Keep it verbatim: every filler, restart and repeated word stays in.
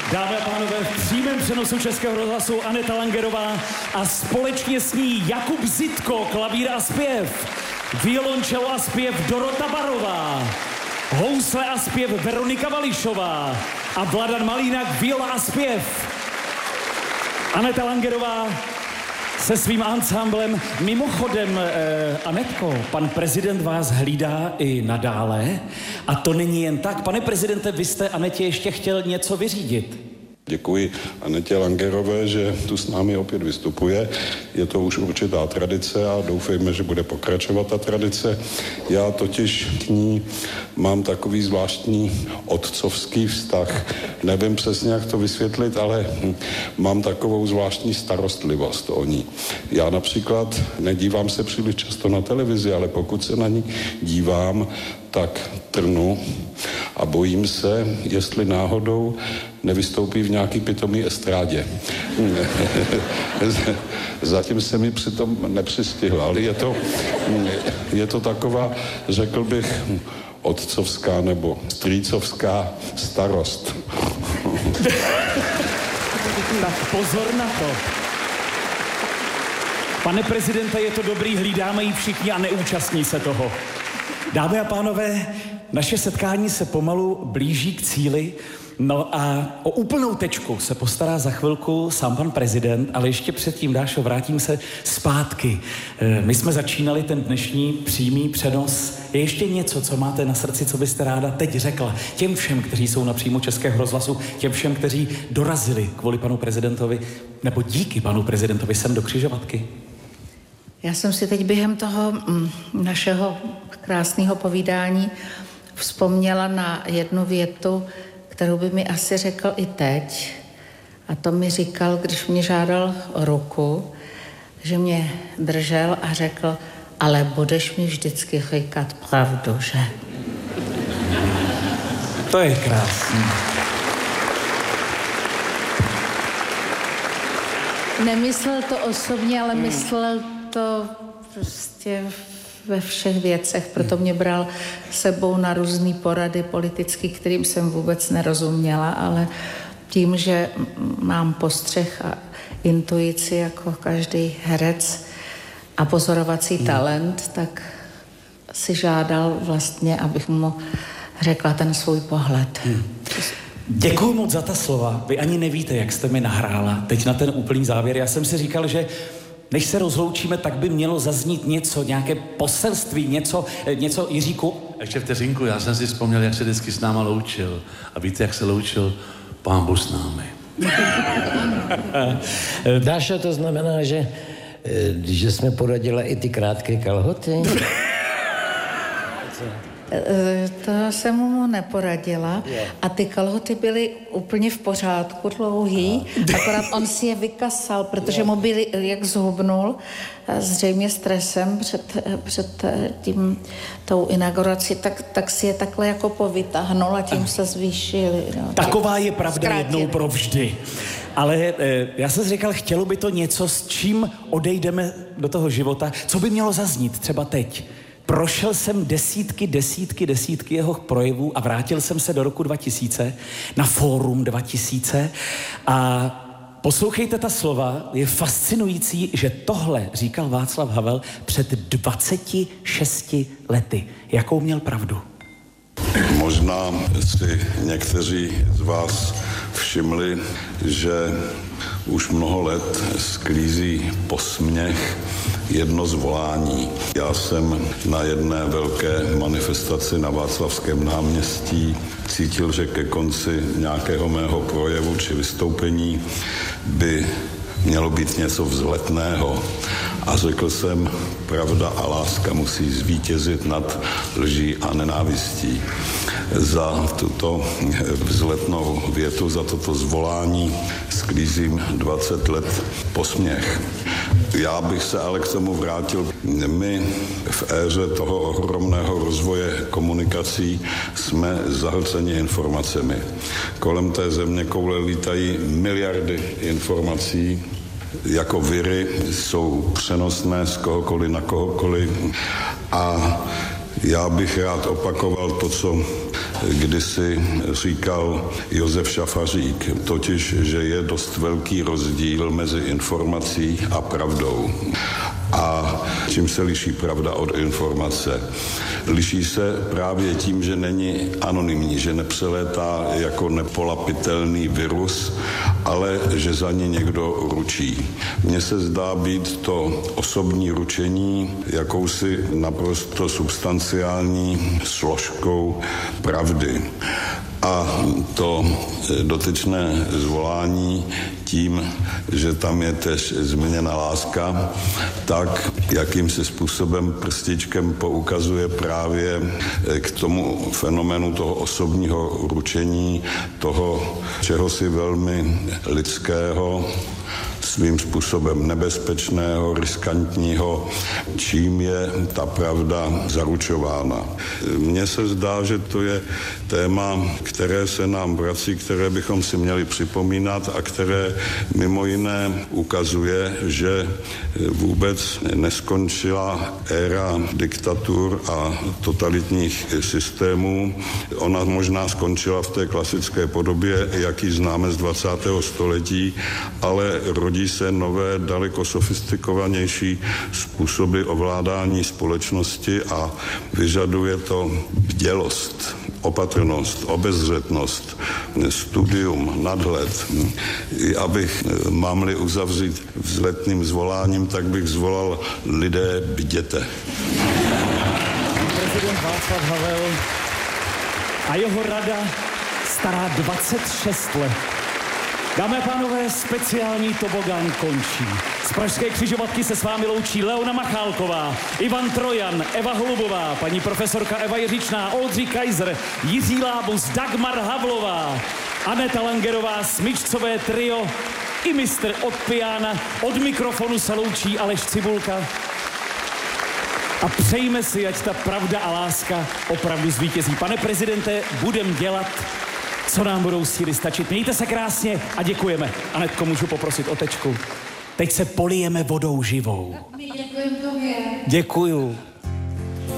Dámy a pánové, v přímém přenosu Českého rozhlasu Aneta Langerová a společně s ní Jakub Zitko, klavír a zpěv, violončelo a zpěv Dorota Barová, housle a zpěv Veronika Vališová a Vladan Malínak, viola a zpěv. Aneta Langerová se svým ansámblem. Mimochodem, eh, Anetko, pan prezident vás hlídá i nadále a to není jen tak. Pane prezidente, vy jste Anetě ještě chtěl něco vyřídit. Děkuji Anetě Langerové, že tu s námi opět vystupuje. Je to už určitá tradice a doufejme, že bude pokračovat ta tradice. Já totiž k ní mám takový zvláštní otcovský vztah. Nevím přesně, jak to vysvětlit, ale mám takovou zvláštní starostlivost o ní. Já například nedívám se příliš často na televizi, ale pokud se na ní dívám, tak trnu a bojím se, jestli náhodou nevystoupí v nějaký pitomý estrádě. Zatím se mi přitom nepřistihl, ale je to, je to taková, řekl bych, otcovská nebo strýcovská starost. Tak pozor na to. Pane prezidente, je to dobrý, hlídáme ji všichni a neúčastní se toho. Dámy a pánové, naše setkání se pomalu blíží k cíli, no a o úplnou tečku se postará za chvilku sám pan prezident, ale ještě předtím, Dášo, vrátím se zpátky. My jsme začínali ten dnešní přímý přenos. Je ještě něco, co máte na srdci, co byste ráda teď řekla těm všem, kteří jsou na příjmu Českého rozhlasu, těm všem, kteří dorazili kvůli panu prezidentovi, nebo díky panu prezidentovi sem do Křižovatky? Já jsem si teď během toho mm, našeho krásného povídání vzpomněla na jednu větu, kterou by mi asi řekl i teď. A to mi říkal, když mě žádal o ruku, že mě držel a řekl, ale budeš mi vždycky říkat pravdu, že? To je krásný. Nemyslel to osobně, ale myslel to prostě ve všech věcech, proto mě bral sebou na různý porady politický, kterým jsem vůbec nerozuměla, ale tím, že mám postřeh a intuici jako každý herec a pozorovací hmm. talent, tak si žádal vlastně, abych mu řekla ten svůj pohled. Hmm. Děkuju moc za ta slova. Vy ani nevíte, jak jste mi nahrála teď na ten úplný závěr. Já jsem si říkal, že než se rozloučíme, tak by mělo zaznít něco, nějaké poselství, něco, něco Jiříku. Ještě vteřinku, já jsem si vzpomněl, jak se vždycky s náma loučil. A víte, jak se loučil? Pán Bůh s námi. Dáša, to znamená, že, že jsme poradila i ty krátké kalhoty? To jsem mu neporadila a ty kalhoty byly úplně v pořádku, dlouhý, akorát on si je vykasal, protože mu byly, jak zhubnul, zřejmě stresem před, před tím, tou inaugurací, tak, tak si je takhle jako povytáhnul a tím se zvýšili. No. Taková je pravda Zkrátili. Jednou provždy. Ale e, já jsem říkal, chtělo by to něco, s čím odejdeme do toho života, co by mělo zaznít třeba teď. Prošel jsem desítky, desítky, desítky jeho projevů a vrátil jsem se do roku dva tisíce, na Fórum dva tisíce a poslouchejte ta slova, je fascinující, že tohle říkal Václav Havel před dvaceti šesti lety. Jakou měl pravdu? Možná si někteří z vás všimli, že už mnoho let sklízí posměch jedno zvolání. Já jsem na jedné velké manifestaci na Václavském náměstí cítil, že ke konci nějakého mého projevu či vystoupení by mělo být něco vzletného. A řekl jsem, pravda a láska musí zvítězit nad lží a nenávistí. Za tuto vzletnou větu, za toto zvolání sklízím dvacet let posměch. Já bych se ale k tomu vrátil. My v éře toho ohromného rozvoje komunikací jsme zahlceni informacemi. Kolem té země koule lítají miliardy informací, jako viry, jsou přenosné z kohokoliv na kohokoliv a já bych rád opakoval to, co kdysi říkal Josef Šafařík, totiž, že je dost velký rozdíl mezi informací a pravdou. A čím se liší pravda od informace? Liší se právě tím, že není anonymní, že nepřelétá jako nepolapitelný virus, ale že za ní někdo ručí. Mně se zdá být to osobní ručení jakousi naprosto substanciální složkou pravdy. A to dotyčné zvolání tím, že tam je tež zmíněna láska, tak jakýmsi způsobem prstičkem poukazuje právě k tomu fenoménu toho osobního ručení, toho čehosi velmi lidského, svým způsobem nebezpečného, riskantního, čím je ta pravda zaručována. Mně se zdá, že to je téma, které se nám vrací, které bychom si měli připomínat a které mimo jiné ukazuje, že vůbec neskončila éra diktatur a totalitních systémů. Ona možná skončila v té klasické podobě, jaký známe z dvacátého století, ale rodí se nové, daleko sofistikovanější způsoby ovládání společnosti a vyžaduje to bdělost, opatrnost, obezřetnost, studium, nadhled. Abych, mám-li uzavřít vzletným zvoláním, tak bych zvolal: lidé, bděte. Prezident Václav Havel a jeho rada stará dvacet šest let. Dámy a pánové, speciální tobogán končí. Z pražské křižovatky se s vámi loučí Leona Machálková, Ivan Trojan, Eva Holubová, paní profesorka Eva Jiřičná, Oldřich Kaiser, Jiří Lábus, Dagmar Havlová, Aneta Langerová, smyčcové trio i mistr od piana. Od mikrofonu se loučí Aleš Cibulka. A přejme si, ať ta pravda a láska opravdu zvítězí. Pane prezidente, budem dělat, co nám budou síly stačit. Mějte se krásně a děkujeme. Anetko, můžu poprosit o tečku? Teď se polijeme vodou živou. My děkujeme tobě. Děkuju.